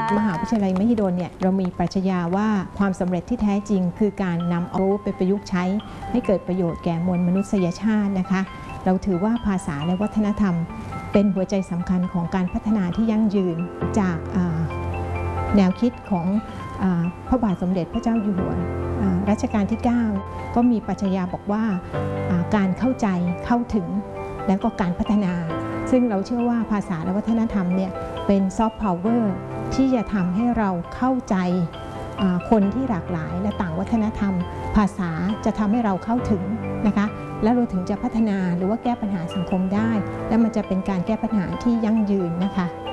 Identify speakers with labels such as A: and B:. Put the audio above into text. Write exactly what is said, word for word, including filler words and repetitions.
A: มหาวิทยาลัยมหิดลเนี่ยเรามีปรัชญาว่าความสำเร็จที่แท้จริงคือการนำเอารู้ไปประยุกต์ใช้ให้เกิดประโยชน์แก่มวลมนุษยชาตินะคะเราถือว่าภาษาและวัฒนธรรมเป็นหัวใจสำคัญของการพัฒนาที่ยั่งยืนจากแนวคิดของพระบาทสมเด็จพระเจ้าอยู่หัวรัชกาลที่เก้าก็มีปรัชญาบอกว่าการเข้าใจเข้าถึงและก็การพัฒนาซึ่งเราเชื่อว่าภาษาและวัฒนธรรมเนี่ยเป็นซอฟต์พาวเวอร์ที่จะทำให้เราเข้าใจคนที่หลากหลายและต่างวัฒนธรรมภาษาจะทำให้เราเข้าถึงนะคะและเราถึงจะพัฒนาหรือว่าแก้ปัญหาสังคมได้และมันจะเป็นการแก้ปัญหาที่ยั่งยืนนะคะ